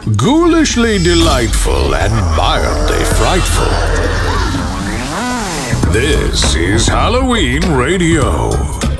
Ghoulishly delightful and mildly frightful. This is Halloween Radio.